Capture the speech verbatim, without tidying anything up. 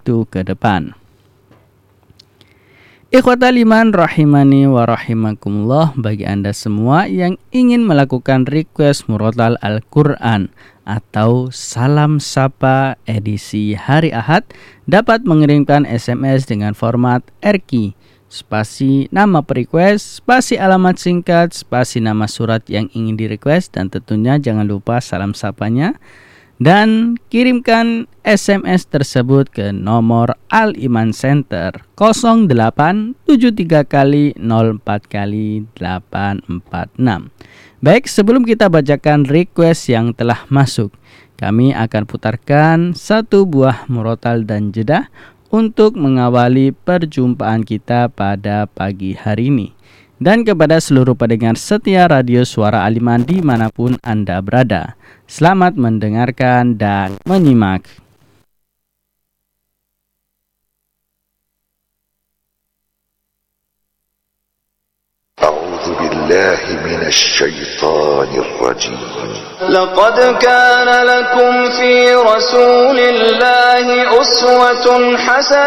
waktu ke depan. Ikhwatal iman rahimani wa rahimakumullah, bagi Anda semua yang ingin melakukan request murotal Al-Quran atau salam sapa edisi hari Ahad, dapat mengirimkan S M S dengan format R Q, spasi nama per-request, spasi alamat singkat, spasi nama surat yang ingin di-request, dan tentunya jangan lupa salam sapanya. Dan kirimkan S M S tersebut ke nomor Al-Iman Center nol delapan tujuh tiga kali nol empat kali delapan empat enam. Baik, sebelum kita bacakan request yang telah masuk, kami akan putarkan satu buah murotal dan jeda untuk mengawali perjumpaan kita pada pagi hari ini. Dan kepada seluruh pendengar setia Radio Suara Al-Iman dimanapun Anda berada, selamat mendengarkan dan menyimak. A'udzu billahi minasy syaithanir rajim. Laqad kana lakum fi Rasulillahi uswatun hasanah